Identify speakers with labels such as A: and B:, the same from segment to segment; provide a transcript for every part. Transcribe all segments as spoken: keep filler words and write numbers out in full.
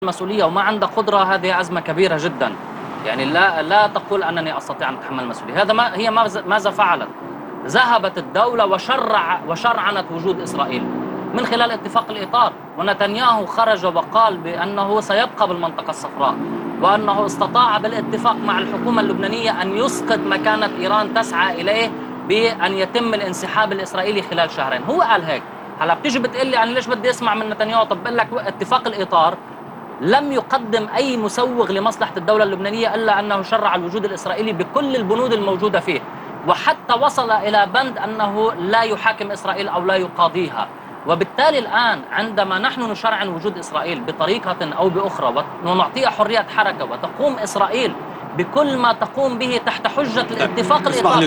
A: المسؤولية وما عندك قدرة، هذه أزمة كبيرة جدا. يعني لا لا تقول أنني أستطيع أن أتحمل المسؤولية. هذا ما هي ماذا فعلت؟ ذهبت الدولة وشرع وشرعنت وجود إسرائيل من خلال اتفاق الإطار، ونتنياهو خرج وقال بأنه سيبقى بالمنطقة الصفراء، وأنه استطاع بالاتفاق مع الحكومة اللبنانية أن يسقط مكانة إيران تسعى إليه بأن يتم الانسحاب الإسرائيلي خلال شهرين. هو قال هيك. هلا بتيجي بتقول لي أنا ليش بدي أسمع من نتنياهو؟ طب بقول لك اتفاق الإطار لم يقدم أي مسوغ لمصلحة الدولة اللبنانية إلا أنه شرع الوجود الإسرائيلي بكل البنود الموجودة فيه، وحتى وصل إلى بند أنه لا يحاكم إسرائيل أو لا يقاضيها. وبالتالي الآن عندما نحن نشرع وجود إسرائيل بطريقة أو بأخرى ونعطيها حرية حركة، وتقوم إسرائيل بكل ما تقوم به تحت حجة الاتفاق الإطار.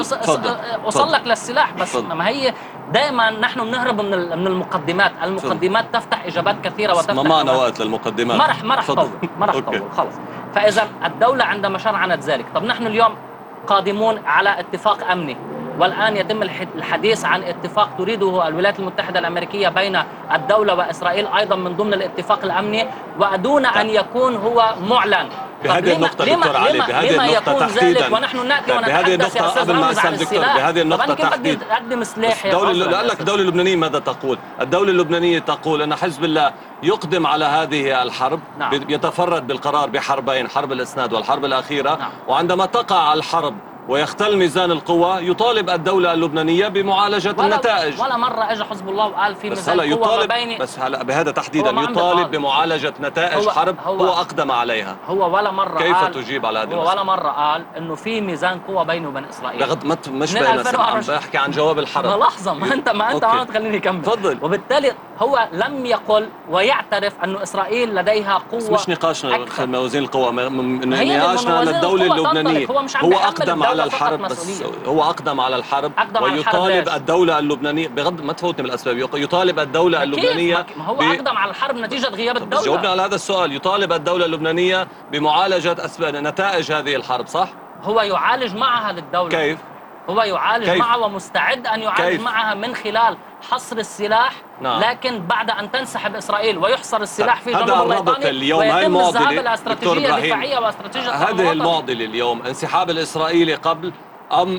A: أوصل لك للسلاح بس. فضل. ما هي دائما نحن بنهرب من من المقدمات، المقدمات فضل. تفتح إجابات كثيرة وتفتح
B: ما معنا وقت للمقدمات.
A: ما رح ما رح طول ما رح طول خلص. فإذا الدولة عندما شرعنت ذلك، طب نحن اليوم قادمون على اتفاق أمني، والآن يتم الحديث عن اتفاق تريده الولايات المتحدة الأمريكية بين الدولة وإسرائيل أيضا من ضمن الاتفاق الأمني، ودون أن يكون هو معلن.
B: بهذه النقطة دكتور علي، بهذه النقطة تحديدا،
A: ونحن نأتي
B: بهذه النقطة قبل ما أسأل دكتور، بهذه النقطة تحديدا
A: أقدم سلاح.
B: لأن لك الدولة اللبنانية ماذا تقول؟ الدولة اللبنانية تقول أن حزب الله يقدم على هذه الحرب. نعم. يتفرد بالقرار بحربين، حرب الإسناد والحرب الأخيرة. نعم. وعندما تقع الحرب ويختل ميزان القوة يطالب الدولة اللبنانية بمعالجة
A: ولا
B: النتائج.
A: ولا مرة اجى حزب الله وقال في ميزان القوة ما بين،
B: بس هلا بهذا تحديدا يطالب بمعالجة نتائج هو حرب هو, هو أقدم عليها.
A: هو ولا مرة
B: كيف
A: قال
B: تجيب على هذه
A: هو ولا مرة قال إنه في ميزان قوة بينه وبين إسرائيل.
B: بغض ما مش بين عم بحكي عن جواب الحرب.
A: ما لحظة، ما أنت ما أنت ما تخليني أكمل.
B: تفضل.
A: وبالتالي هو لم يقل ويعترف أنه إسرائيل لديها قوة.
B: مش نقاشنا موازين القوى، نقاشنا للدولة اللبنانية.
A: هو,
B: هو أقدم على الحرب، بس هو أقدم على الحرب
A: أقدم
B: ويطالب
A: على
B: الدولة اللبنانية بغض ما تفوتني بالأسباب، يطالب الدولة اللبنانية
A: ما هو ب... أقدم على الحرب نتيجة غياب الدولة.
B: جاوبنا على هذا السؤال. يطالب الدولة اللبنانية بمعالجة أسباب نتائج هذه الحرب، صح؟
A: هو يعالج معها للدولة.
B: كيف؟
A: هو يعالج
B: كيف؟
A: معها ومستعد أن يعالج كيف؟ معها من خلال حصر السلاح. نعم. لكن بعد أن تنسحب إسرائيل ويحصر السلاح في جنوب الوطني
B: اليوم
A: ويتم الذهاب إلى استراتيجية دفاعية واستراتيجية
B: هذه المعضلة اليوم، انسحاب الإسرائيلي قبل أم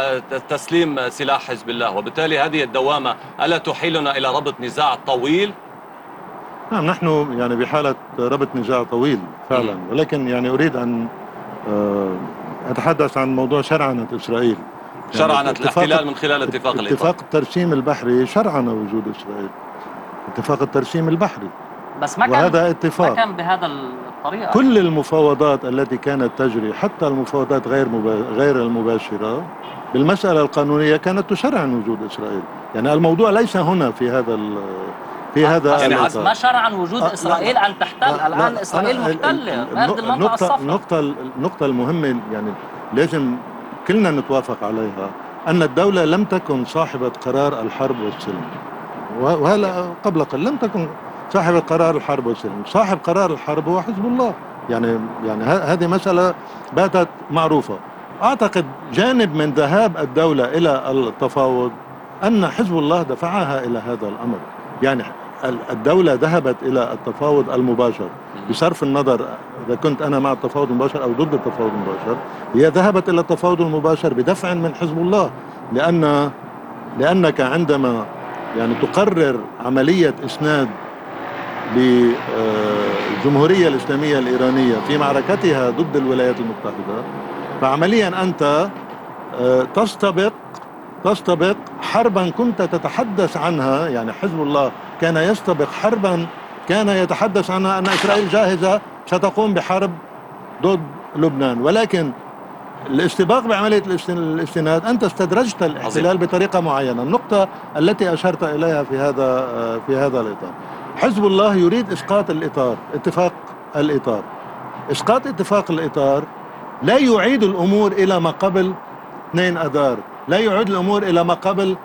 B: تسليم سلاح حزب الله، وبالتالي هذه الدوامة ألا تحيلنا إلى ربط نزاع طويل؟
C: نعم، نحن يعني بحالة ربط نزاع طويل فعلا، ولكن يعني أريد أن أتحدث عن موضوع شرعنة إسرائيل.
B: شرعنة يعني الاحتلال من خلال اتفاق الإطار.
C: اتفاق الترسيم البحري شرعن وجود إسرائيل، اتفاق الترسيم البحري،
A: بس ما كان
C: وهذا اتفاق
A: ما كان بهذا الطريقة.
C: كل المفاوضات التي كانت تجري، حتى المفاوضات غير مبا... غير المباشرة بالمسألة القانونية، كانت تشرعن وجود إسرائيل. يعني الموضوع ليس هنا في هذا ال... في هذا
A: يعني ما شرعن وجود أه إسرائيل أن تحتل. أه الآن إسرائيل محتلة هذه المنطقة الصفراء.
C: النقطة النقطة المهمة يعني لازم كلنا نتوافق عليها، أن الدولة لم تكن صاحبة قرار الحرب والسلم، وهلا قبل قليل لم تكن صاحب قرار الحرب والسلم. صاحب قرار الحرب هو حزب الله. يعني يعني هذه مسألة باتت معروفة. أعتقد جانب من ذهاب الدولة إلى التفاوض أن حزب الله دفعها إلى هذا الأمر. يعني الدولة ذهبت إلى التفاوض المباشر بصرف النظر إذا كنت أنا مع التفاوض المباشر أو ضد التفاوض المباشر. هي ذهبت إلى التفاوض المباشر بدفع من حزب الله، لأن لأنك عندما يعني تقرر عملية إسناد للجمهورية الإسلامية الإيرانية في معركتها ضد الولايات المتحدة، فعمليا أنت تستبق تستبق حربا كنت تتحدث عنها. يعني حزب الله كان يستبق حربا كان يتحدث عنها أن إسرائيل جاهزة ستقوم بحرب ضد لبنان، ولكن الاستباق بعملية الاستناد أنت استدرجت الاحتلال بطريقة معينة. النقطة التي أشرت إليها في هذا في هذا الإطار، حزب الله يريد إسقاط الإطار، اتفاق الإطار. إسقاط اتفاق الإطار لا يعيد الأمور إلى ما قبل اثنين أذار، لا يعيد الأمور إلى ما قبل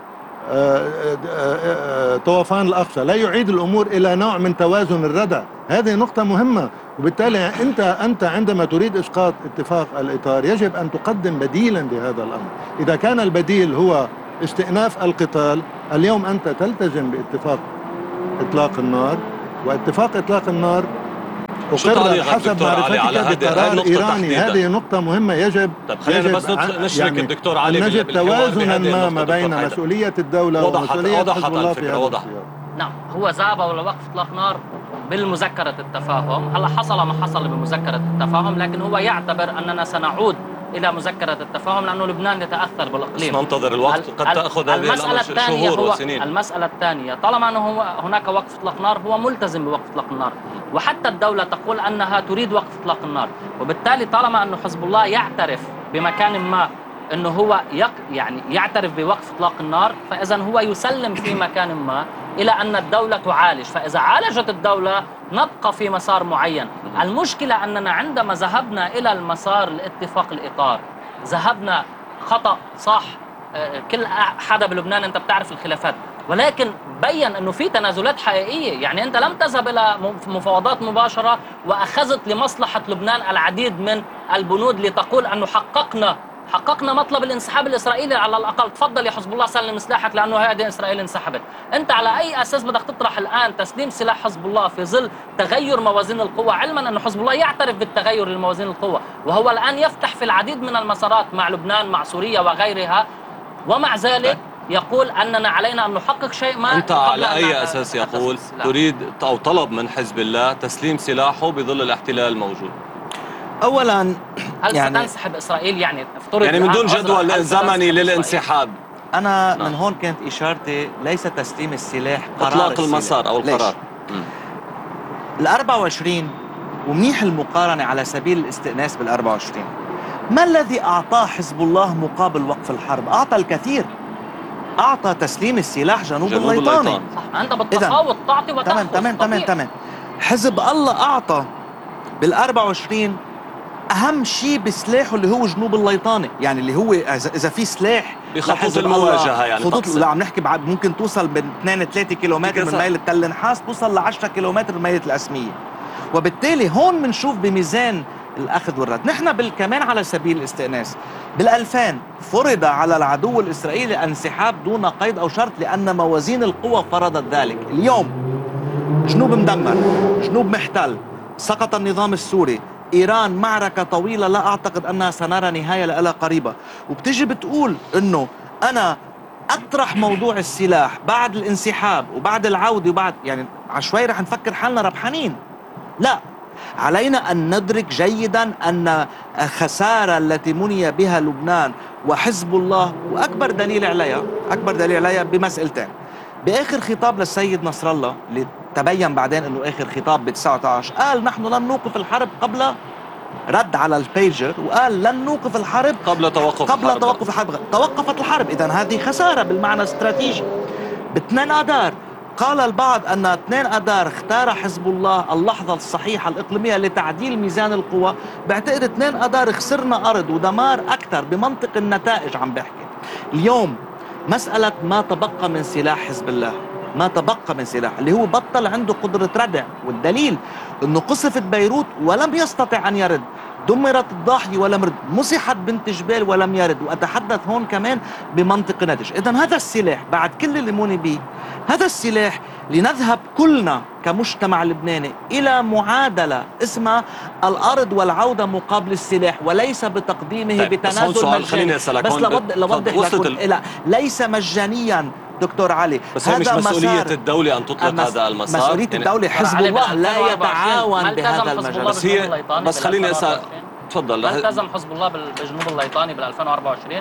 C: طوفان الأقصى، لا يعيد الأمور إلى نوع من توازن الردع. هذه نقطة مهمة. وبالتالي أنت أنت عندما تريد إسقاط اتفاق الإطار يجب أن تقدم بديلا لهذا الأمر. إذا كان البديل هو استئناف القتال، اليوم أنت تلتزم باتفاق إطلاق النار، واتفاق إطلاق النار أقرر حسب معرفتك بقرار إيراني. هذه نقطة مهمة يجب
B: طيب خلينا بس نشرك يعني الدكتور علي
C: نجد توازنا ما ما بين مسؤولية الدولة ومسؤولية
B: وضحت
C: حزب الله
B: الفكرة. وضحت.
A: نعم، هو ذهب لوقف إطلاق نار بالمذكرة التفاهم. هلا حصل ما حصل بمذكرة التفاهم، لكن هو يعتبر أننا سنعود إلى مذكرة التفاهم لأنه لبنان يتأثر بالإقليم.
B: ننتظر الوقت، قد تأخذ هذه الأمر شهور وسنين.
A: المسألة الثانية، طالما أنه هو هناك وقف إطلاق نار، هو ملتزم بوقف إطلاق النار، وحتى الدولة تقول أنها تريد وقف إطلاق النار، وبالتالي طالما أنه حزب الله يعترف بمكان ما أنه هو يق يعني يعترف بوقف إطلاق النار، فإذا هو يسلم في مكان ما إلى أن الدولة تعالج. فإذا عالجت الدولة نبقى في مسار معين. المشكلة أننا عندما ذهبنا إلى المسار الاتفاق الإطار ذهبنا خطأ صح. كل حدا بلبنان أنت بتعرف الخلافات، ولكن بين أنه في تنازلات حقيقية. يعني أنت لم تذهب إلى مفاوضات مباشرة وأخذت لمصلحة لبنان العديد من البنود لتقول أنه حققنا حققنا مطلب الانسحاب الإسرائيلي على الأقل. تفضل يا حزب الله سلم سلاحك لأنه هذه إسرائيل انسحبت. أنت على أي أساس بدك تطرح الآن تسليم سلاح حزب الله في ظل تغير موازين القوى، علما أن حزب الله يعترف بالتغير لموازين القوى، وهو الآن يفتح في العديد من المسارات مع لبنان مع سوريا وغيرها، ومع ذلك يقول أننا علينا أن نحقق شيء ما.
B: أنت على أي أساس يقول تريد أو طلب من حزب الله تسليم سلاحه بظل الاحتلال الموجود؟
D: اولا
A: هل
D: يعني
A: ستنسحب اسرائيل؟ يعني افترض
B: يعني من دون جدول زمني للانسحاب.
D: انا من هون كانت اشارتي ليس تسليم السلاح، قرار
B: اطلاق المسار او القرار.
D: ال أربعة وعشرين ومنيح المقارنه على سبيل الاستئناس بال أربعة وعشرين. ما الذي اعطاه حزب الله مقابل وقف الحرب؟ اعطى الكثير. اعطى تسليم السلاح جنوب, جنوب الليطاني.
A: صح، انت بالتفاوض تعطي وتاخذ.
D: تمام تمام تمام تمام. حزب الله اعطى بال أربعة وعشرين اهم شيء بسلاحه اللي هو جنوب الليطاني، يعني اللي هو اذا في سلاح
B: بخطوط المواجهه، يعني
D: خطوط لا عم نحكي ممكن توصل من اثنين ثلاثة كيلومتر من ميل تل نحاس توصل ل عشرة كيلومتر من ميل الاسميه. وبالتالي هون بنشوف بميزان الاخذ والرد. نحن بالكمان على سبيل الاستئناس بالألفين فرض على العدو الاسرائيلي انسحاب دون قيد او شرط لان موازين القوى فرضت ذلك. اليوم جنوب مدمر، جنوب محتل، سقط النظام السوري، إيران معركة طويلة لا أعتقد أنها سنرى نهاية لها قريبة، وبتجي بتقول أنه أنا أطرح موضوع السلاح بعد الانسحاب وبعد العودة وبعد يعني عشوائي رح نفكر حالنا ربحانين. لا، علينا أن ندرك جيدا أن الخسارة التي مني بها لبنان وحزب الله، وأكبر دليل عليها أكبر دليل عليها بمسألتين. بآخر خطاب للسيد نصر الله اللي تبين بعدين انه اخر خطاب ب تسعة عشر قال نحن لن نوقف الحرب قبل رد على البيجر، وقال لن نوقف الحرب
B: قبل توقف
D: قبل
B: الحرب.
D: توقف الحرب. توقفت الحرب، اذا هذه خساره بالمعنى الاستراتيجي. باثنين اذار قال البعض ان اثنين اذار اختار حزب الله اللحظه الصحيحه الاقليميه لتعديل ميزان القوى. بعتقد اثنين اذار خسرنا ارض ودمار اكثر بمنطق النتائج. عم بحكي اليوم مساله ما تبقى من سلاح حزب الله، ما تبقى من سلاح اللي هو بطل عنده قدرة ردع، والدليل انه قصفت بيروت ولم يستطع ان يرد، دمرت الضاحية ولم يرد، مسحت بنت جبال ولم يرد، واتحدث هون كمان بمنطق نتج. اذا هذا السلاح بعد كل اللي موني به، هذا السلاح لنذهب كلنا كمجتمع لبناني الى معادلة اسمها الارض والعودة مقابل السلاح، وليس بتقديمه
B: طيب
D: بتنازل مجاني.
B: بس
D: لوضح لكم لا ليس مجانيا دكتور علي،
B: بس هي مش مسؤولية الدولة أن تطلق هذا المسار.
D: مسؤولية يعني الدولة. حزب الله لا يتعاون بهذا المجال.
B: بس هي بس خليني أسأل، تفضل.
A: هل التزم حزب الله بالجنوب الليطاني بال ألفين وأربعة وعشرين؟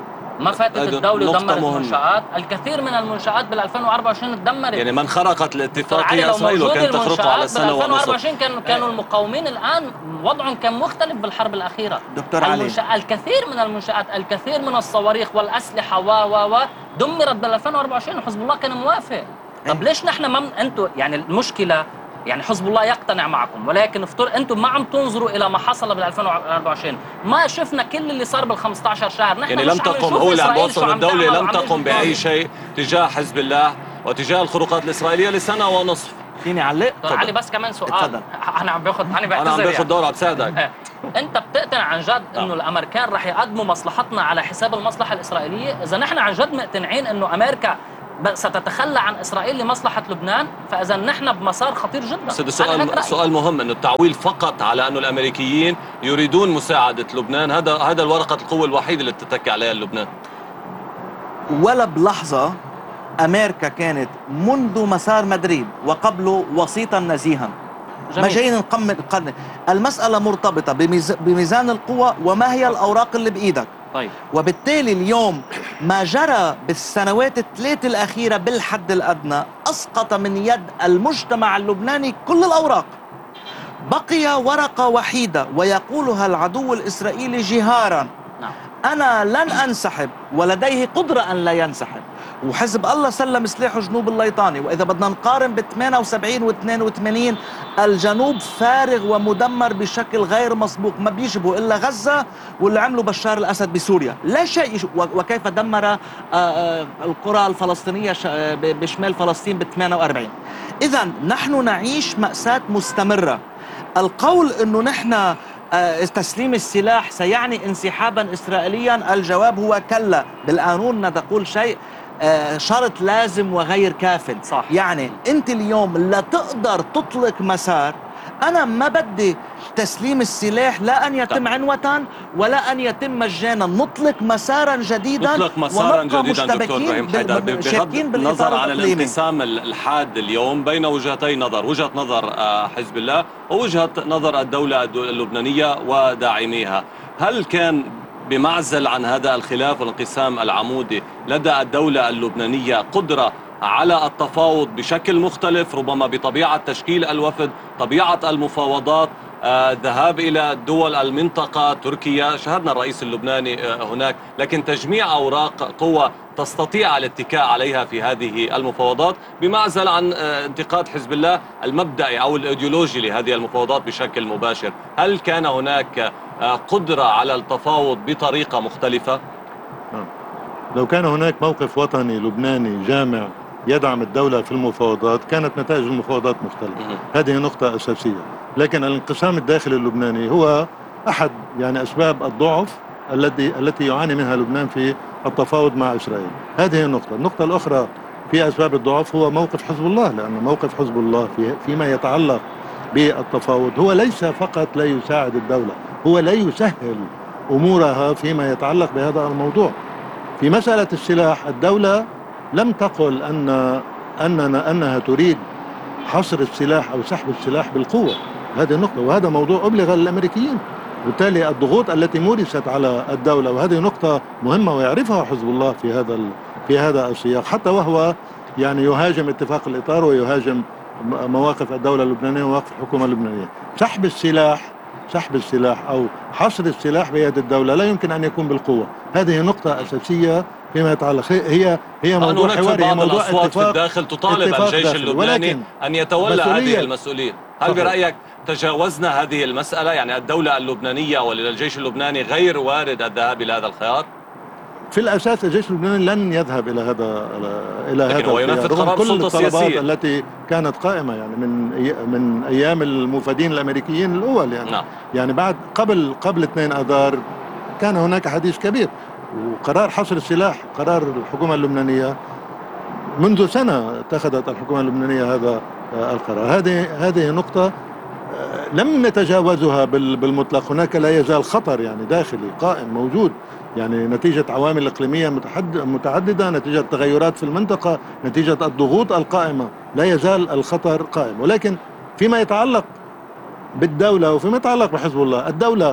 A: ما فاتت الدولة ودمرت المنشآت، الكثير من المنشآت بال ألفين وأربعة وعشرين تدمرت.
B: يعني من خرقت الاتفاقية إسرائيل وكانت تخرقها على سنة ونصف.
A: ألفين وأربعة وعشرين كانوا كانوا المقاومين الآن وضعهم كان مختلف بالحرب الأخيرة.
D: دكتور علي،
A: الكثير من المنشآت، الكثير من الصواريخ والأسلحة و و و دمرت بال ألفين وأربعة وعشرين وحزب الله كان موافق. طب ليش نحن ما انتم يعني المشكلة يعني حزب الله يقتنع معكم، ولكن افتر انتم ما عم تنظروا الى ما حصل بال ألفين وأربعة وعشرين، ما شفنا كل اللي صار بال خمسة عشر شهر. نحن
B: يعني لم تقم هو اللي عم بوصل الدولة لم تقم بأي شيء تجاه حزب الله وتجاه الخروقات الإسرائيلية لسنة ونصف.
D: فيني علق؟
A: علي بس كمان سؤال. انا عم باخذ انا بعتذر
B: انا عم باخذ
A: يعني.
B: دور عم بساعدك.
A: انت بتقتنع عن جد انه الامريكان رح يقدموا مصلحتنا على حساب المصلحة الإسرائيلية؟ اذا نحن عن جد مقتنعين انه امريكا ستتخلى عن إسرائيل لمصلحة لبنان، فإذا نحن بمسار خطير جدا.
B: بس سؤال سؤال مهم، انه التعويل فقط على انه الامريكيين يريدون مساعدة لبنان، هذا هذا الورقة القوة الوحيدة اللي تتكي عليها لبنان.
D: ولا بلحظة أمريكا كانت منذ مسار مدريد وقبله وسيطا نزيها. ما جايين نقمن قرن. المسألة مرتبطة بميزان القوى وما هي الأوراق اللي بإيدك.
A: طيب.
D: وبالتالي اليوم ما جرى بالسنوات الثلاث الأخيرة بالحد الأدنى أسقط من يد المجتمع اللبناني كل الأوراق. بقي ورقة وحيدة ويقولها العدو الإسرائيلي جهارا.
A: نعم.
D: أنا لن أنسحب، ولديه قدرة أن لا ينسحب، وحزب الله سلم سلاحه جنوب الليطاني. وإذا بدنا نقارن ب ثمانية وسبعين و اثنين وثمانين الجنوب فارغ ومدمر بشكل غير مسبوق، ما بيشبه إلا غزة واللي عمله بشار الأسد بسوريا، لا شيء. وكيف دمر القرى الفلسطينية بشمال فلسطين ب ثمانية وأربعين. إذا نحن نعيش مأساة مستمرة. القول أنه نحن تسليم السلاح سيعني انسحابا إسرائيليا، الجواب هو كلا. بالقانون تقول شيء شرط لازم وغير كاف.
A: صح.
D: يعني أنت اليوم لا تقدر تطلق مسار. أنا ما بدي تسليم السلاح لا أن يتم عنوة ولا أن يتم مجانا، نطلق مسارا جديدا،
B: نطلق مسارا جديدا دكتور إبراهيم حيدر، بغض النظر عن الانقسام الحاد اليوم بين وجهتي نظر، وجهة نظر حزب الله ووجهة نظر الدولة اللبنانية وداعميها. هل كان بمعزل عن هذا الخلاف والانقسام العمودي لدى الدولة اللبنانية قدرة على التفاوض بشكل مختلف، ربما بطبيعة تشكيل الوفد، طبيعة المفاوضات، آه، ذهاب إلى دول المنطقة، تركيا، شاهدنا الرئيس اللبناني آه، هناك، لكن تجميع أوراق قوة تستطيع الاتكاء عليها في هذه المفاوضات بمعزل عن آه، انتقاد حزب الله المبدئي أو الإيديولوجي لهذه المفاوضات بشكل مباشر؟ هل كان هناك آه، قدرة على التفاوض بطريقة مختلفة؟
C: لو كان هناك موقف وطني لبناني جامع يدعم الدولة في المفاوضات كانت نتائج المفاوضات مختلفة. هذه نقطة أساسية. لكن الانقسام الداخلي اللبناني هو أحد يعني أسباب الضعف التي التي يعاني منها لبنان في التفاوض مع إسرائيل. هذه النقطة. النقطة الأخرى في أسباب الضعف هو موقف حزب الله، لأن موقف حزب الله في فيما يتعلق بالتفاوض هو ليس فقط لا يساعد الدولة، هو لا يسهل أمورها فيما يتعلق بهذا الموضوع. في مسألة السلاح الدولة لم تقل أن أننا أنها تريد حصر السلاح أو سحب السلاح بالقوة. هذه النقطة، وهذا موضوع أبلغ للأمريكيين. وبالتالي الضغوط التي مورست على الدولة، وهذه نقطة مهمة ويعرفها حزب الله في هذا في هذا السياق، حتى وهو يعني يهاجم اتفاق الإطار ويهاجم مواقف الدولة اللبنانية ومواقف الحكومة اللبنانية. سحب السلاح سحب السلاح أو حصر السلاح بيد الدولة لا يمكن أن يكون بالقوة. هذه نقطة أساسية فيما يتعلق. هي هي موضوع حواري، هي موضوع
B: الأصوات في الداخل تطالب الجيش اللبناني أن يتولى هذه المسؤولية. هل برأيك تجاوزنا هذه المسألة؟ يعني الدولة اللبنانية وللجيش اللبناني غير وارد الذهاب إلى هذا الخيار؟
C: في الأساس الجيش اللبناني لن يذهب إلى هذا إلى هذا
B: هو ينفذ قرار
C: كل
B: السلطة السياسية
C: التي كانت قائمة يعني من من أيام المفادين الأمريكيين الأول يعني
B: نعم.
C: يعني بعد قبل قبل اثنين آذار كان هناك حديث كبير، وقرار حصر السلاح قرار الحكومة اللبنانية منذ سنة اتخذت الحكومة اللبنانية هذا القرار. هذه هذه نقطة لم نتجاوزها بالمطلق. هناك لا يزال خطر يعني داخلي قائم موجود، يعني نتيجة عوامل إقليمية متعددة، نتيجة تغيرات في المنطقة، نتيجة الضغوط القائمة، لا يزال الخطر قائم. ولكن فيما يتعلق بالدولة وفيما يتعلق بحزب الله، الدولة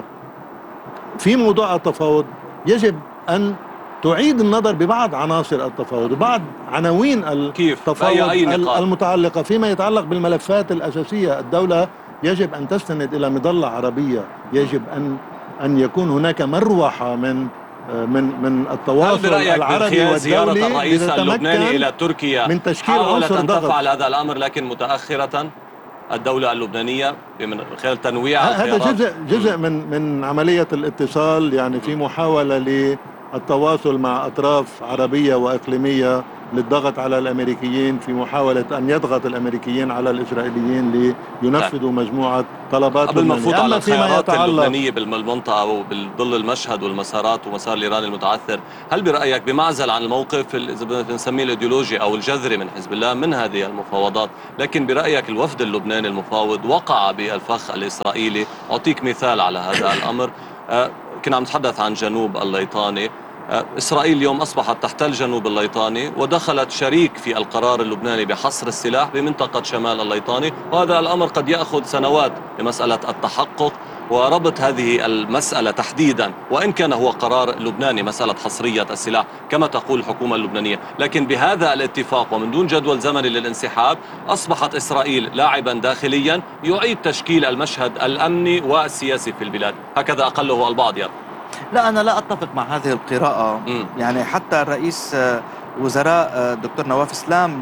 C: في موضوع التفاوض يجب أن تعيد النظر ببعض عناصر التفاوض وبعض عناوين التفاوض المتعلقة فيما يتعلق بالملفات الأساسية. الدولة يجب أن تستند إلى مظلة عربية، يجب أن أن يكون هناك مروحة من من من التواصل العربي والدولي.
B: زيارة الرئيس اللبناني إلى تركيا
C: من تشكيل عنصر ضغط
B: تفعل هذا الأمر لكن متأخرة الدولة اللبنانية من خلال تنويع
C: هذا جزء جزء من من عملية الاتصال، يعني في محاولة التواصل مع أطراف عربية وإقليمية للضغط على الأمريكيين في محاولة أن يضغط الأمريكيين على الإسرائيليين لينفذوا مجموعة طلبات
B: قبل ما نفوت على
C: فيما
B: الخيارات
C: يتعلق
B: اللبنانية بالمنطقة وبالظل المشهد والمسارات ومسار الإيراني المتعثر، هل برأيك بمعزل عن الموقف إذا بنسميه الإيديولوجي أو الجذري من حزب الله من هذه المفاوضات، لكن برأيك الوفد اللبناني المفاوض وقع بالفخ الإسرائيلي؟ أعطيك مثال على هذا الأمر. آه كنا عم نتحدث عن جنوب الليطاني. إسرائيل اليوم أصبحت تحتل جنوب الليطاني ودخلت شريك في القرار اللبناني بحصر السلاح بمنطقة شمال الليطاني، وهذا الأمر قد يأخذ سنوات لمسألة التحقق وربط هذه المسألة تحديدا، وإن كان هو قرار لبناني مسألة حصرية السلاح كما تقول الحكومة اللبنانية، لكن بهذا الاتفاق ومن دون جدول زمني للانسحاب أصبحت إسرائيل لاعبا داخليا يعيد تشكيل المشهد الأمني والسياسي في البلاد، هكذا أقله البعض يرى.
D: لا، أنا لا أتفق مع هذه القراءة. م. يعني حتى الرئيس وزراء الدكتور نواف اسلام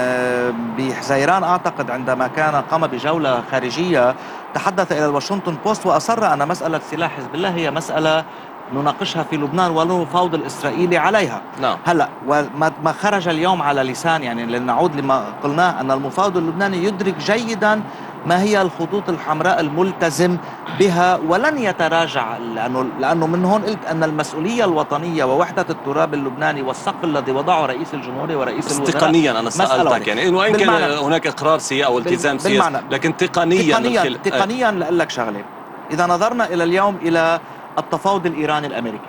D: بحزيران أعتقد عندما كان قام بجولة خارجية تحدث إلى الواشنطن بوست وأصر أن مسألة سلاح حزب الله هي مسألة نناقشها في لبنان ونفاوض الإسرائيلي عليها.
B: نعم.
D: هلا وما خرج اليوم على لسان، يعني لنعود لما قلناه، أن المفاوض اللبناني يدرك جيدا ما هي الخطوط الحمراء الملتزم بها ولن يتراجع، لأنه, لأنه من هون قلت أن المسؤولية الوطنية ووحدة التراب اللبناني والسقف الذي وضعه رئيس الجمهورية ورئيس الوزراء.
B: تقنيا أنا سألتك يعني وإن كان هناك إقرار سياسي أو التزام سياسي، لكن تقنيا
D: تقنيا, الخل... تقنيا لأقول لك شغلة. إذا نظرنا إلى اليوم إلى التفاوض الإيراني الأمريكي،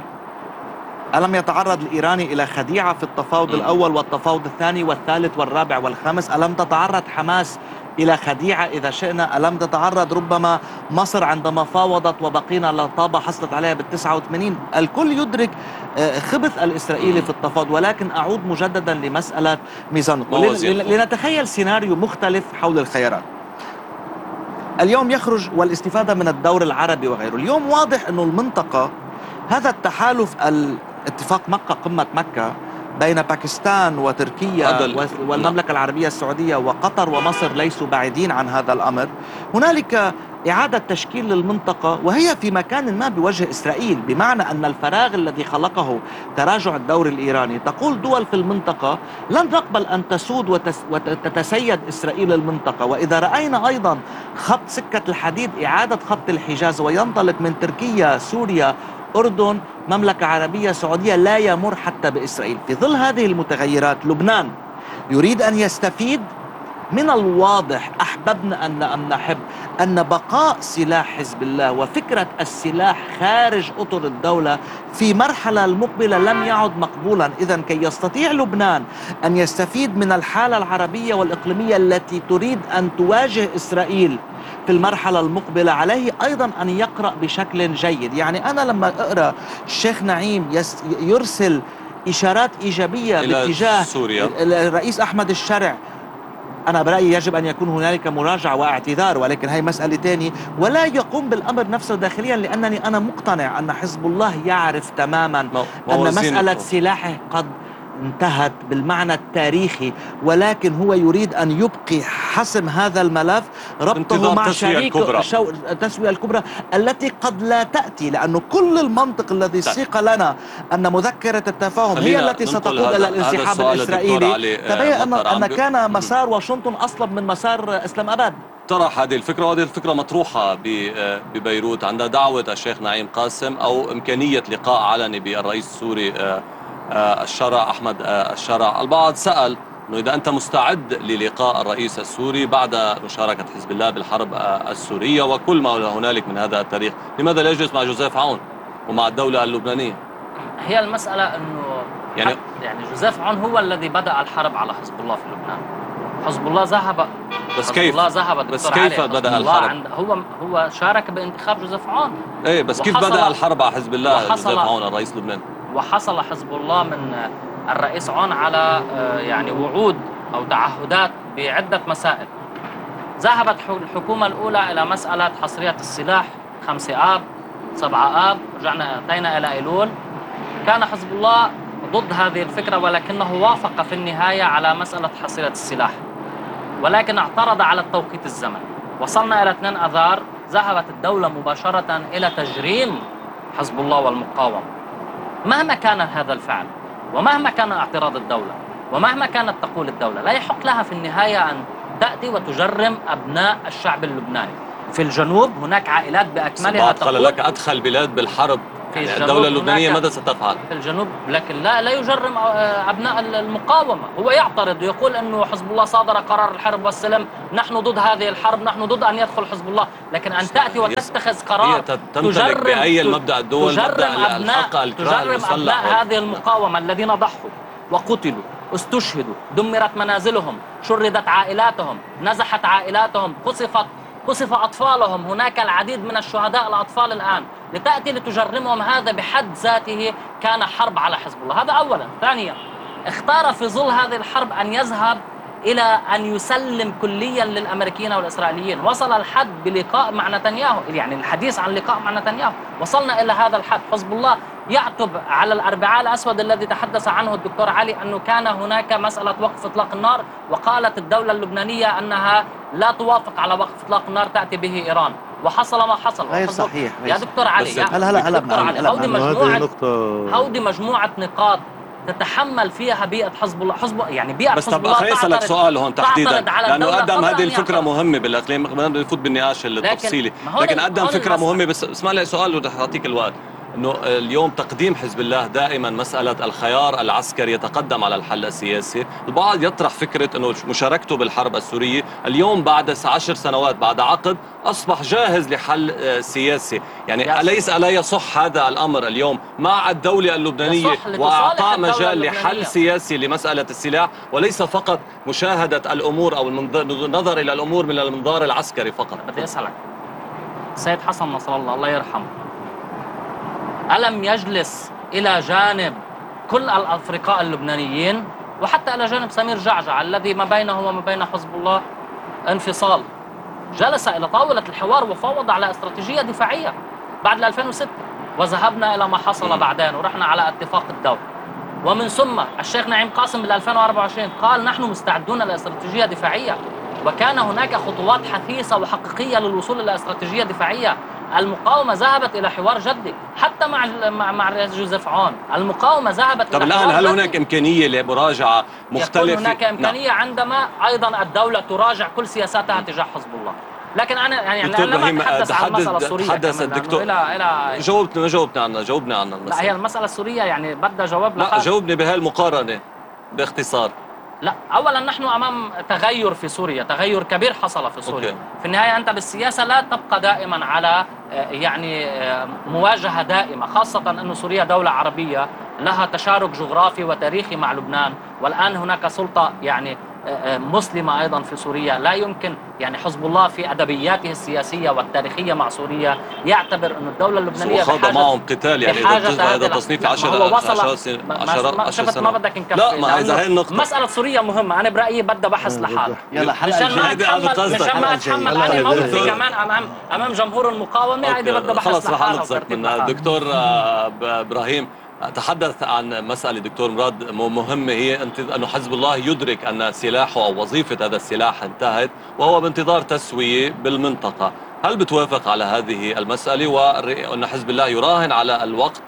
D: ألم يتعرض الإيراني إلى خديعة في التفاوض الأول والتفاوض الثاني والثالث والرابع والخامس؟ ألم تتعرض حماس إلى خديعة إذا شئنا؟ ألم تتعرض ربما مصر عندما فاوضت وبقينا لطابة حصلت عليها بالتسعة وثمانين؟ الكل يدرك خبث الإسرائيلي في التفاوض، ولكن أعود مجددا لمسألة ميزان القوى. لنتخيل سيناريو مختلف حول الخيارات. اليوم يخرج والاستفادة من الدور العربي وغيره. اليوم واضح أنه المنطقة، هذا التحالف الاتفاق مكة قمة مكة بين باكستان وتركيا والمملكة العربية السعودية وقطر ومصر ليسوا بعيدين عن هذا الأمر. هنالك إعادة تشكيل للمنطقة وهي في مكان ما بوجه إسرائيل، بمعنى أن الفراغ الذي خلقه تراجع الدور الإيراني، تقول دول في المنطقة لن تقبل أن تسود وتتسيد إسرائيل المنطقة. وإذا رأينا أيضا خط سكة الحديد، إعادة خط الحجاز وينطلق من تركيا، سوريا، أردن، مملكة عربية سعودية، لا يمر حتى بإسرائيل. في ظل هذه المتغيرات لبنان يريد أن يستفيد من الواضح، أحببنا أن أم نحب، أن بقاء سلاح حزب الله وفكرة السلاح خارج أطر الدولة في مرحلة المقبلة لم يعد مقبولا. إذن كي يستطيع لبنان أن يستفيد من الحالة العربية والإقليمية التي تريد أن تواجه إسرائيل في المرحلة المقبلة، عليه أيضا أن يقرأ بشكل جيد. يعني أنا لما أقرأ الشيخ نعيم يرسل إشارات إيجابية باتجاه
B: سوريا
D: الرئيس أحمد الشرع، أنا برأيي يجب أن يكون هنالك مراجعة واعتذار، ولكن هي مسألة تانية، ولا يقوم بالأمر نفسه داخليا، لأنني أنا مقتنع أن حزب الله يعرف تماما أن مسألة سلاحه قد انتهت بالمعنى التاريخي، ولكن هو يريد أن يبقي حسم هذا الملف، ربطه مع شريكه التسوية الكبرى التي قد لا تأتي، لأنه كل المنطق الذي سيق لنا أن مذكرة التفاهم هي التي ستقود إلى الانسحاب الإسرائيلي، تبين أن, أن كان مسار واشنطن أصلب من مسار إسلام أباد.
B: طرح هذه الفكرة، وهذه الفكرة مطروحة ببيروت عند دعوة الشيخ نعيم قاسم أو إمكانية لقاء علني بالرئيس السوري الشرع أحمد الشرع. البعض سأل أنه إذا أنت مستعد للقاء الرئيس السوري بعد مشاركة حزب الله بالحرب السورية وكل ما هنالك من هذا التاريخ، لماذا لا يجلس مع جوزيف عون ومع الدولة اللبنانية؟
A: هي المسألة أنه يعني, يعني جوزيف عون هو الذي بدأ الحرب على حزب الله في لبنان. حزب الله ذهب
B: بس كيف
A: الله ذهب
B: بس كيف بدأ الحرب؟
A: عند هو هو شارك بانتخاب جوزيف عون.
B: ايه بس كيف بدأ الحرب على حزب الله جوزيف عون الرئيس اللبناني؟
A: وحصل حزب الله من الرئيس عون على يعني وعود أو تعهدات بعدة مسائل. ذهبت الحكومة الأولى إلى مسألة حصرية السلاح، خمسة آب، سبعة آب، رجعنا أتينا إلى أيلول. كان حزب الله ضد هذه الفكرة، ولكنه وافق في النهاية على مسألة حصرية السلاح، ولكن اعترض على التوقيت الزمني. وصلنا إلى اثنين أذار، ذهبت الدولة مباشرة إلى تجريم حزب الله والمقاومة. مهما كان هذا الفعل ومهما كان اعتراض الدولة ومهما كانت تقول الدولة، لا يحق لها في النهاية أن تأتي وتجرم أبناء الشعب اللبناني. في الجنوب هناك عائلات بأكملها
B: تقول قال لك أدخل بلاد بالحرب، يعني الدولة اللبنانية ماذا ستفعل؟
A: في الجنوب، لكن لا لا يجرم أبناء المقاومة. هو يعترض ويقول أنه حزب الله صادر قرار الحرب والسلم، نحن ضد هذه الحرب، نحن ضد أن يدخل حزب الله، لكن أن تأتي وتتخذ قرار
B: تجرم بأي المبدأ الدول
A: تجرم أبناء, تجرم أبناء هذه المقاومة الذين ضحوا وقتلوا، استشهدوا، دمرت منازلهم، شردت عائلاتهم، نزحت عائلاتهم، قصفت قصف أطفالهم. هناك العديد من الشهداء الأطفال الآن، لتأتي لتجرمهم. هذا بحد ذاته كان حرب على حزب الله. هذا أولا. ثانيا، اختار في ظل هذه الحرب أن يذهب إلى أن يسلم كليا للأمريكيين والإسرائيليين. وصل الحد بلقاء مع نتنياهو، يعني الحديث عن لقاء مع نتنياهو، وصلنا إلى هذا الحد. حزب الله يعتب على الأربعاء الأسود الذي تحدث عنه الدكتور علي أنه كان هناك مسألة وقف إطلاق النار، وقالت الدولة اللبنانية أنها لا توافق على وقف إطلاق النار تأتي به إيران، وحصل ما حصل.
D: غير صحيح.
A: يا دكتور علي، يا
D: هلا هلا هلا
A: دكتور علي، هودي مجموعة هودي مجموعة نقاط تتحمل فيها بيئة حزب الله. حزب يعني بيئة
B: بس
A: حزب الله.
B: بس طب اسالك سؤال هون تحديدا، لانه قدم هذه الفكره
A: يعترض.
B: مهمه بالاقليم، بدنا نفوت بالنقاش التفصيلي، لكن قدم فكره مهمه. بس اسمع لي سؤال ورح اعطيك الوقت. انه اليوم تقديم حزب الله دائما مساله الخيار العسكري يتقدم على الحل السياسي. البعض يطرح فكره انه مشاركته بالحرب السوريه اليوم بعد عشر سنوات بعد عقد اصبح جاهز لحل سياسي، يعني اليس الا يصح هذا الامر اليوم مع الدوله اللبنانيه واعطاء مجال لحل سياسي لمساله السلاح، وليس فقط مشاهده الامور او النظر الى الامور من المنظار العسكري فقط؟
A: بدي اسالك، السيد حسن نصر الله الله يرحمه ألم يجلس إلى جانب كل الأفرقاء اللبنانيين وحتى إلى جانب سمير جعجع الذي ما بينه وما بين حزب الله انفصال؟ جلس إلى طاولة الحوار وفاوض على استراتيجية دفاعية بعد ألفين وستة، وذهبنا إلى ما حصل بعدين ورحنا على اتفاق الدولة. ومن ثم الشيخ نعيم قاسم بال ألفين وأربعة وعشرين قال نحن مستعدون لاستراتيجية دفاعية، وكان هناك خطوات حثيثة وحقيقية للوصول إلى استراتيجية دفاعية. المقاومة ذهبت إلى حوار جدي حتى مع مع مع الرئيس جوزيف عون. المقاومة ذهبت
B: طب
A: إلى
B: الآن
A: حوار
B: هل
A: جدي.
B: هناك إمكانية لمراجعة مختلفة؟
A: يكون هناك إمكانية نعم. عندما أيضا الدولة تراجع كل سياساتها تجاه حزب الله. لكن أنا يعني أنا لما أتحدث عن المسألة السورية
B: تحدث الدكتور
A: إلى إلى
B: جاوبنا ما جاوبنا عنها جاوبنا عنها المسألة.
A: لا هي المسألة السورية يعني بدها جواب.
B: لا جاوبني بهالمقارنة باختصار.
A: لا، أولا نحن أمام تغير في سوريا، تغير كبير حصل في سوريا. أوكي. في النهاية أنت بالسياسة لا تبقى دائما على يعني مواجهة دائمة، خاصة أن سوريا دولة عربية لها تشارك جغرافي وتاريخي مع لبنان، والآن هناك سلطة يعني مسلمة أيضا في سوريا. لا يمكن يعني حزب الله في أدبياته السياسية والتاريخية مع سوريا يعتبر أن الدولة اللبنانية
B: بحاجة معهم قتال، يعني
A: هذا
B: تصنيف عشرة
A: شفت ما بدك نكفي.
B: لا ما إذا هي النقطة
A: مسألة سوريا مهمة، أنا برأيي بدها بحث لحال.
D: يلا حلقة
A: مشان ما أتحمل مشان ما أتحمل أنا موقفي كمان أمام أمام جمهور المقاومة، هيدي بدها بحث لحال.
B: خلص رح أنقذك من الدكتور إبراهيم. أتحدث عن مسألة دكتور مراد مهمة، هي أنه حزب الله يدرك أن سلاحه أو وظيفة هذا السلاح انتهت وهو بانتظار تسوية بالمنطقة. هل بتوافق على هذه المسألة وأن حزب الله يراهن على الوقت؟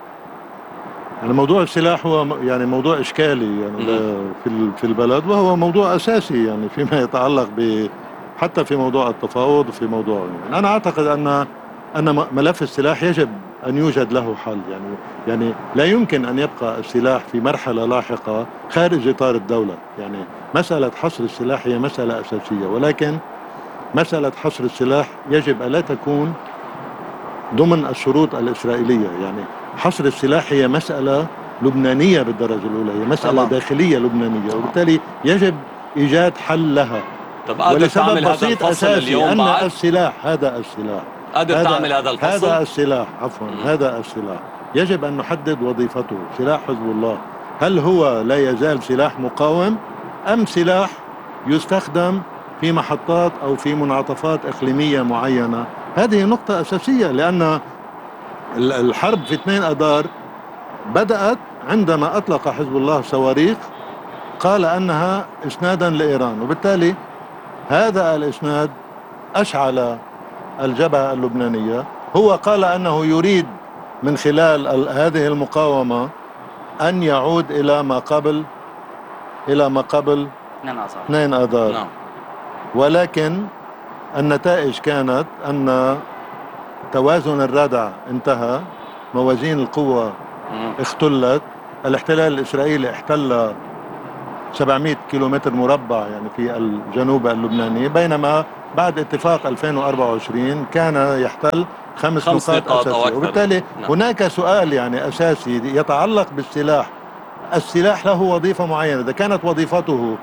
C: يعني موضوع السلاح هو يعني موضوع إشكالي يعني في في البلد، وهو موضوع أساسي يعني فيما يتعلق ب حتى في موضوع التفاوض وفي موضوع يعني أنا أعتقد أن أن ملف السلاح يجب أن يوجد له حل. يعني يعني لا يمكن أن يبقى السلاح في مرحلة لاحقة خارج إطار الدولة. يعني مسألة حصر السلاح هي مسألة أساسية، ولكن مسألة حصر السلاح يجب ألا تكون ضمن الشروط الإسرائيلية. يعني حصر السلاح هي مسألة لبنانية بالدرجة الأولى، هي مسألة داخلية لبنانية، وبالتالي يجب إيجاد حل لها. ولسبب بسيط أساسي أن السلاح هذا السلاح
B: قادر تعمل هذا الفصل؟
C: هذا السلاح عفوا مم. هذا السلاح يجب أن نحدد وظيفته. سلاح حزب الله هل هو لا يزال سلاح مقاوم أم سلاح يستخدم في محطات أو في منعطفات إقليمية معينة؟ هذه نقطة أساسية، لأن الحرب في اثنين أذار بدأت عندما أطلق حزب الله صواريخ قال أنها إسنادا لإيران، وبالتالي هذا الإسناد أشعل الجبهة اللبنانية. هو قال أنه يريد من خلال ال- هذه المقاومة أن يعود إلى ما قبل إلى ما قبل اثنين آذار.
B: نعم.
C: ولكن النتائج كانت أن توازن الردع انتهى، موازين القوة اختلت، الاحتلال الإسرائيلي احتل سبعمئة كيلومتر مربع يعني في الجنوب اللبناني، بينما بعد اتفاق ألفين وأربعة وعشرين كان يحتل خمس,
B: خمس
C: نقاط,
B: نقاط
C: أساسية. وبالتالي
B: نعم.
C: هناك سؤال يعني أساسي يتعلق بالسلاح. السلاح له وظيفة معينة، إذا كانت وظيفته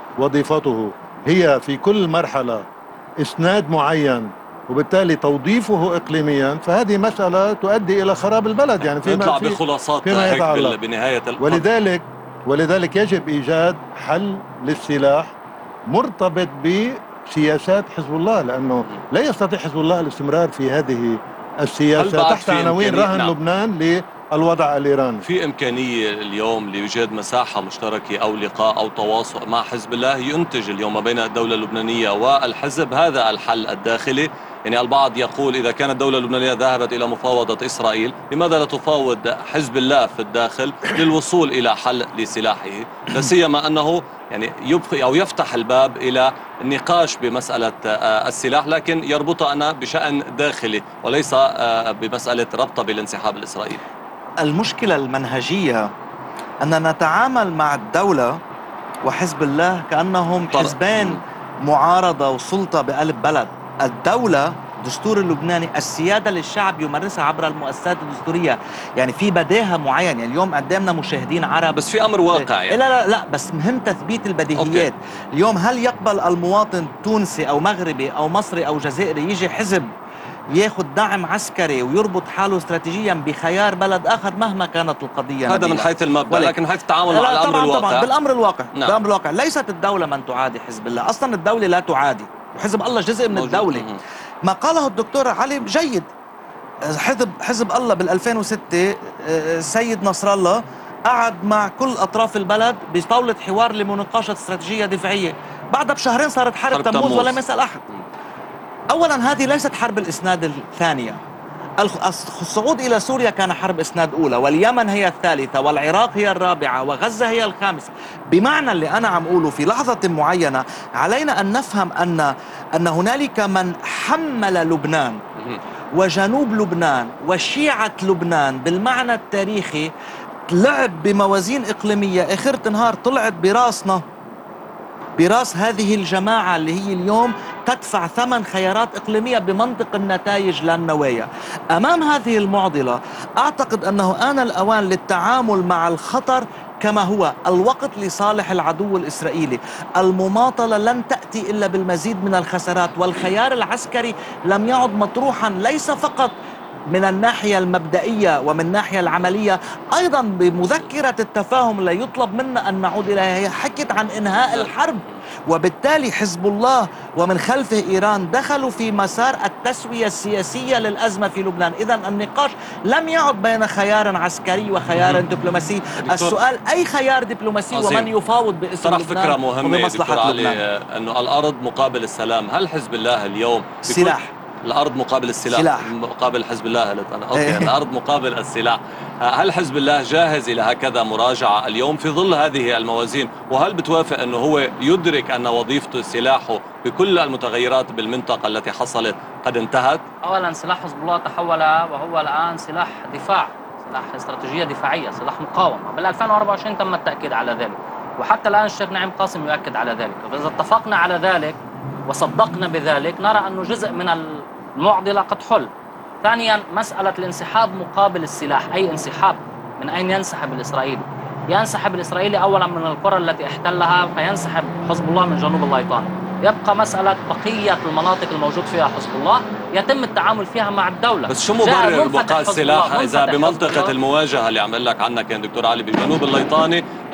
C: وظيفته هي في كل مرحلة إسناد معين وبالتالي توظيفه إقليميا، فهذه مسألة تؤدي إلى خراب البلد يعني فيما
B: نطلع
C: في
B: بخلاصات
C: فيما
B: هيك
C: يتعلق.
B: بنهاية القرن.
C: ولذلك ولذلك يجب إيجاد حل للسلاح مرتبط بسياسات حزب الله، لأنه لا يستطيع حزب الله الاستمرار في هذه السياسة تحت عناوين رهن نعم. لبنان للوضع الإيراني.
B: في إمكانية اليوم لإيجاد مساحة مشتركة أو لقاء أو تواصل مع حزب الله ينتج اليوم ما بين الدولة اللبنانية والحزب هذا الحل الداخلي؟ يعني البعض يقول إذا كانت الدولة اللبنانية ذهبت إلى مفاوضة إسرائيل، لماذا لا تفاوض حزب الله في الداخل للوصول إلى حل لسلاحه؟ لا سيما أنه يعني يبقي أو يفتح الباب إلى النقاش بمسألة السلاح، لكن يربطها أنا بشأن داخلي وليس بمسألة ربطة بالانسحاب الإسرائيلي.
D: المشكلة المنهجية أننا نتعامل مع الدولة وحزب الله كأنهم حزبين معارضة وسلطة بقلب بلد. الدولة الدستور اللبناني السيادة للشعب يمارسها عبر المؤسسات الدستورية، يعني في بداهة معين. يعني اليوم قدامنا مشاهدين عرب،
B: بس في أمر واقعي يعني.
D: لا لا لا بس مهم تثبيت البديهيات. أوكي. اليوم هل يقبل المواطن تونسي أو مغربي أو مصري أو جزائري يجي حزب ياخذ دعم عسكري ويربط حاله استراتيجيا بخيار بلد آخر مهما كانت القضية؟
B: هذا من حيث المبدأ، لكن من حيث التعامل مع الأمر
D: طبعاً
B: الواقع.
D: طبعا بالأمر الواقع.
B: نعم.
D: بالأمر الواقع ليست الدولة من تعادي حزب الله، أصلا الدولة لا تعادي، وحزب الله جزء من موجود. الدولة. مم. ما قاله الدكتور علي جيد. حزب حزب الله بال ألفين وستة السيد نصر الله قعد مع كل أطراف البلد بطاولة حوار لمناقشة استراتيجية دفاعية، بعدها بشهرين صارت حرب, حرب تموز, تموز ولم يسأل أحد. أولا هذه ليست حرب الإسناد الثانية، الصعود إلى سوريا كان حرب إسناد أولى، واليمن هي الثالثة، والعراق هي الرابعة، وغزة هي الخامسة. بمعنى اللي أنا عم أقوله في لحظة معينة علينا أن نفهم أن أن هنالك من حمل لبنان وجنوب لبنان وشيعة لبنان بالمعنى التاريخي، لعب بموازين إقليمية آخر النهار طلعت براسنا، براس هذه الجماعة اللي هي اليوم تدفع ثمن خيارات إقليمية بمنطق النتائج لا النوايا. أمام هذه المعضلة أعتقد أنه آن الأوان للتعامل مع الخطر كما هو، الوقت لصالح العدو الإسرائيلي. المماطلة لن تأتي إلا بالمزيد من الخسارات، والخيار العسكري لم يعد مطروحا ليس فقط من الناحية المبدئية ومن الناحية العملية، أيضا بمذكرة التفاهم لا يطلب منا أن نعود إليها، هي حكت عن إنهاء الحرب. وبالتالي حزب الله ومن خلفه إيران دخلوا في مسار التسوية السياسية للأزمة في لبنان. إذن النقاش لم يعد بين خيار عسكري وخيار دبلوماسي، السؤال أي خيار دبلوماسي عظيم. ومن يفاوض باسم لبنان
B: فكرة مهمة دكتور علي، أنه الأرض مقابل السلام. هل حزب الله اليوم
D: سلاح؟
B: الأرض مقابل السلاح،
D: سلاح.
B: مقابل حزب الله. أنا أوكي. الأرض مقابل السلاح. هل حزب الله جاهز إلى هكذا مراجعة اليوم في ظل هذه الموازين؟ وهل بتوافق أنه هو يدرك أن وظيفته سلاحه بكل المتغيرات بالمنطقة التي حصلت قد انتهت؟
A: أولا سلاح حزب الله تحول وهو الآن سلاح دفاع، سلاح استراتيجية دفاعية، سلاح مقاومة. بال ألفين وأربعة وعشرين تم التأكيد على ذلك، وحتى الآن الشيخ نعيم قاسم يؤكد على ذلك. فإذا اتفقنا على ذلك وصدقنا بذلك نرى أنه جزء من المعضلة قد حل. ثانيا مسألة الانسحاب مقابل السلاح، أي انسحاب؟ من أين ينسحب الإسرائيلي؟ ينسحب الإسرائيلي أولا من القرى التي احتلها، فينسحب حزب الله من جنوب الليطاني. يبقى مسألة بقية المناطق الموجود فيها حزب الله يتم التعامل فيها مع الدولة.
B: بس شو مبرر بقاء السلاح إذا بمنطقة المواجهة اللي عم لك عنها كان دكتور علي بجنوب الليطاني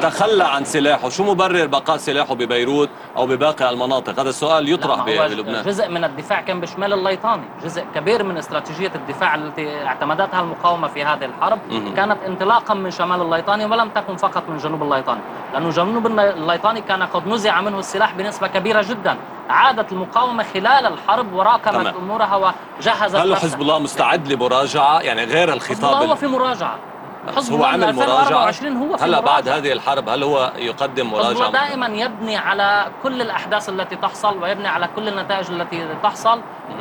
B: تخلى عن سلاحه، شو مبرر بقاء سلاحه ببيروت أو بباقي المناطق؟ هذا السؤال يطرح بلبنان.
A: جزء من الدفاع كان بشمال الليطاني، جزء كبير من استراتيجية الدفاع التي اعتمدتها المقاومة في هذه الحرب م- كانت انطلاقا من شمال الليطاني، ولم تكن فقط من جنوب الليطاني، لأنه جنوب الليطاني كان قد نزع منه السلاح بنسبة كبيرة جدا. عادت المقاومة خلال الحرب وراكمت تمام. أمورها وجهزت.
B: هل حزب الله مستعد لمراجعة؟ يعني غير الخطاب
A: حزب الله هو في مراجعة،
B: حزب هو عمل مراجعة هلا بعد هذه الحرب، هل هو يقدم مراجعة؟ حزب الله
A: دائما يبني على كل الأحداث التي تحصل ويبني على كل النتائج التي تحصل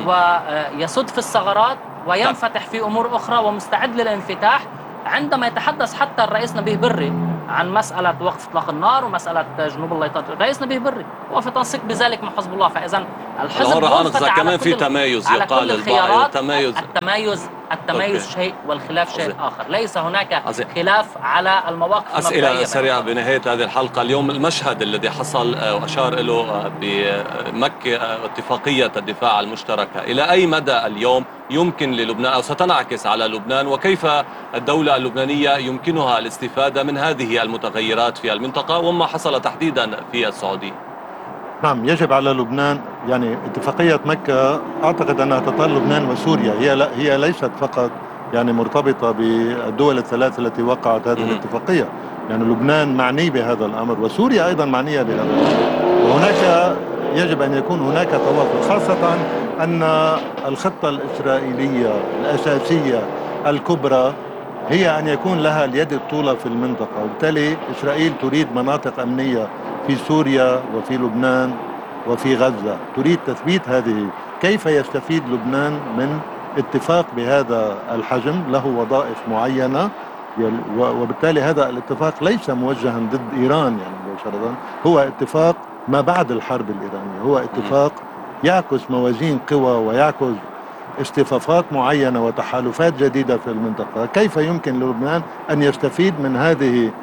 A: ويسد في الثغرات وينفتح في أمور أخرى ومستعد للانفتاح. عندما يتحدث حتى الرئيس نبيه بري عن مسألة وقف إطلاق النار ومسألة جنوب الليطاني، الرئيس نبيه بري هو في تنسيق بذلك مع حزب الله. فإذا الحزب منفتح
B: كمان في تمايز يقال
A: الخيارات. التمايز التمايز التمايز أوكي. شيء والخلاف شيء أزي. آخر، ليس هناك أزي. خلاف على المواقف.
B: أسئلة سريعة بنهاية هذه الحلقة. اليوم المشهد الذي حصل وأشار له بمكة اتفاقية الدفاع المشتركة، إلى أي مدى اليوم يمكن للبنان أو ستنعكس على لبنان، وكيف الدولة اللبنانية يمكنها الاستفادة من هذه المتغيرات في المنطقة وما حصل تحديدا في السعودية؟
C: نعم، يجب على لبنان، يعني اتفاقية مكة أعتقد أنها تطال لبنان وسوريا، هي لا هي ليست فقط يعني مرتبطة بالدول الثلاث التي وقعت هذه الاتفاقية، يعني لبنان معني بهذا الأمر وسوريا أيضا معنية بهذا الأمر، وهناك يجب أن يكون هناك توافق، خاصة أن الخطة الإسرائيلية الأساسية الكبرى هي أن يكون لها اليد الطولى في المنطقة، وبالتالي إسرائيل تريد مناطق أمنية في سوريا وفي لبنان وفي غزة، تريد تثبيت هذه. كيف يستفيد لبنان من اتفاق بهذا الحجم له وظائف معينة؟ وبالتالي هذا الاتفاق ليس موجها ضد إيران يعني مباشرة، هو اتفاق ما بعد الحرب الإيرانية، هو اتفاق يعكس موازين قوى ويعكس اصطفافات معينة وتحالفات جديدة في المنطقة. كيف يمكن للبنان أن يستفيد من هذه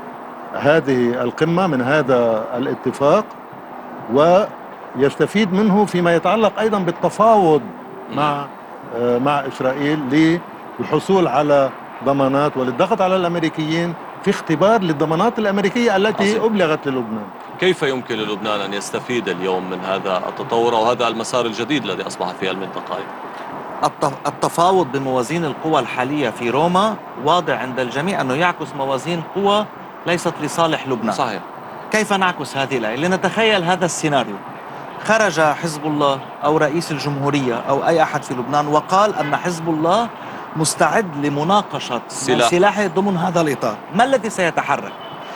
C: هذه القمة، من هذا الاتفاق، ويستفيد منه فيما يتعلق أيضا بالتفاوض مع مع إسرائيل للحصول على ضمانات وللضغط على الأمريكيين في اختبار للضمانات الأمريكية التي عظيم. أبلغت للبنان.
B: كيف يمكن للبنان أن يستفيد اليوم من هذا التطور وهذا المسار الجديد الذي أصبح في المنطقة؟
D: التفاوض بموازين القوى الحالية في روما واضح عند الجميع أنه يعكس موازين قوى ليست لصالح لبنان.
B: صحيح.
D: كيف نعكس هذه الآية؟ لنتخيل هذا السيناريو: خرج حزب الله أو رئيس الجمهورية أو أي أحد في لبنان وقال أن حزب الله مستعد لمناقشة
B: سلاح.
D: سلاحه ضمن هذا الإطار. ما الذي سيتحرك؟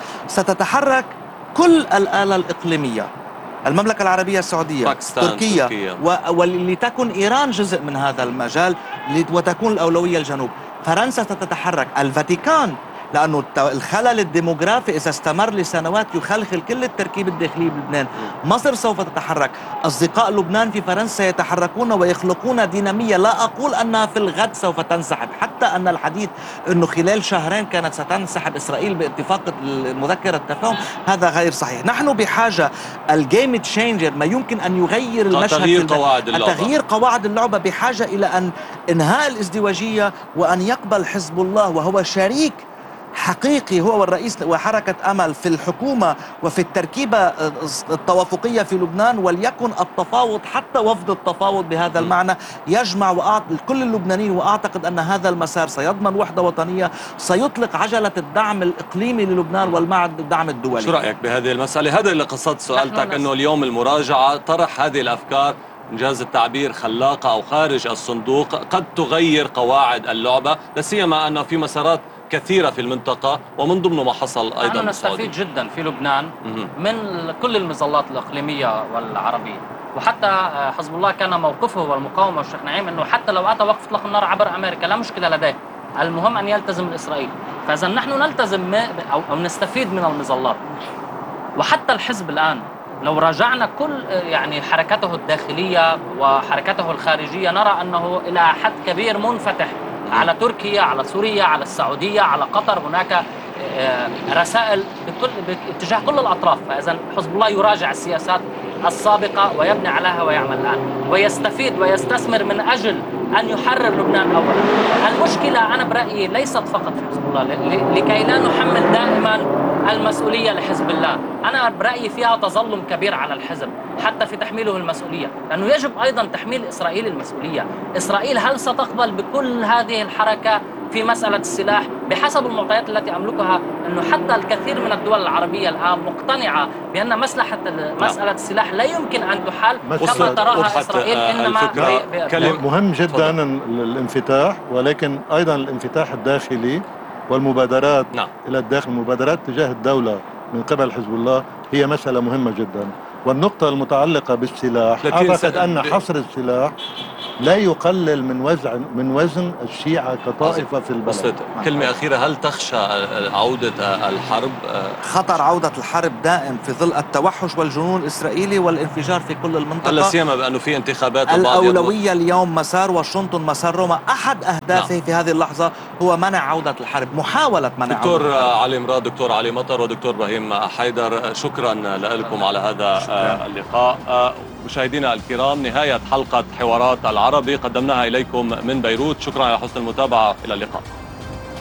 D: ستتحرك كل الآلة الإقليمية، المملكة العربية السعودية،
B: باكستان،
D: تركيا،
B: تركيا.
D: ولتكن إيران جزء من هذا المجال وتكون الأولوية الجنوب. فرنسا ستتحرك، الفاتيكان، لأنه الخلل الديموغرافي إذا استمر لسنوات يخلخل كل التركيب الداخلي بلبنان. مصر سوف تتحرك، أصدقاء لبنان في فرنسا يتحركون ويخلقون دينامية. لا أقول أنها في الغد سوف تنسحب، حتى أن الحديث أنه خلال شهرين كانت ستنسحب إسرائيل باتفاق مذكرة التفاهم هذا غير صحيح. نحن بحاجة الجيم تشينجر، ما يمكن أن يغير المشهد،
B: تغيير قواعد اللعبة.
D: تغيير قواعد اللعبة، بحاجة إلى أن إنهاء الازدواجية وأن يقبل حزب الله وهو شريك حقيقي هو والرئيس وحركة أمل في الحكومة وفي التركيبة التوافقية في لبنان، وليكن التفاوض حتى وفد التفاوض بهذا المعنى يجمع وأعط... كل اللبنانيين. وأعتقد أن هذا المسار سيضمن وحدة وطنية، سيطلق عجلة الدعم الإقليمي للبنان والمع الدعم الدولي.
B: شو رأيك بهذه المسألة؟ هذا اللي قصدت سؤالتك، أنه اليوم المراجعة طرح هذه الأفكار إنجاز التعبير خلاقة أو خارج الصندوق قد تغير قواعد اللعبة، لا سيما أنه في مسارات كثيرة في المنطقة ومن ضمنه ما حصل أيضا.
A: نحن نستفيد جدا في لبنان من كل المظلات الإقليمية والعربية، وحتى حزب الله كان موقفه والمقاومة والشيخ نعيم أنه حتى لو أتى وقف إطلاق النار عبر أمريكا لا مشكلة لديه، المهم أن يلتزم الإسرائيل. فإذا نحن نلتزم أو نستفيد من المظلات. وحتى الحزب الآن لو راجعنا كل يعني حركته الداخلية وحركته الخارجية نرى أنه إلى حد كبير منفتح على تركيا، على سوريا، على السعودية، على قطر. هناك رسائل بكل باتجاه كل الأطراف. فإذا حزب الله يراجع السياسات السابقة ويبني عليها ويعمل الآن ويستفيد ويستثمر من أجل أن يحرر لبنان أولا. المشكلة أنا برأيي ليست فقط في حزب الله، لكي لا نحمل دائما المسؤولية لحزب الله. أنا برأيي فيها تظلم كبير على الحزب حتى في تحميله المسؤولية، لأنه يجب أيضا تحميل إسرائيل المسؤولية. إسرائيل هل ستقبل بكل هذه الحركة في مسألة السلاح؟ بحسب المعطيات التي أملكها أنه حتى الكثير من الدول العربية الآن مقتنعة بأن مسلحة مسألة السلاح لا يمكن أن تحل كما تراها إسرائيل، إنما
C: مهم جدا الانفتاح، ولكن أيضا الانفتاح الداخلي والمبادرات نعم. إلى الداخل، مبادرات تجاه الدولة من قبل حزب الله هي مسألة مهمة جدا. والنقطة المتعلقة بالسلاح، أعتقد أن حصر السلاح لا يقلل من وزن من وزن الشيعة كطائفة في البلد.
B: كلمة أخيرة، هل تخشى عودة الحرب؟
D: خطر عودة الحرب دائم في ظل التوحش والجنون الإسرائيلي والانفجار في كل المنطقة،
B: لا سيما بأنه في انتخابات.
D: الأولوية اليوم مسار واشنطن، مسار روما. أحد أهدافه نعم. في هذه اللحظة هو منع عودة الحرب، محاولة منع
B: دكتور
D: عودة الحرب.
B: علي مراد، دكتور علي مطر، ودكتور ابراهيم حيدر، شكرا لكم على هذا شكرا. اللقاء. مشاهدينا الكرام، نهاية حلقة حوارات العربي قدمناها إليكم من بيروت. شكرا على حسن المتابعة، إلى اللقاء.